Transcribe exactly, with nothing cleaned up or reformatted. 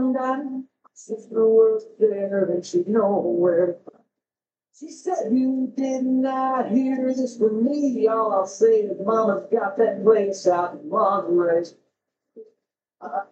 mom died, sister was there and she'd know where. She said, you did not hear this from me. All I'll say is mama's got that place out in Monterey. I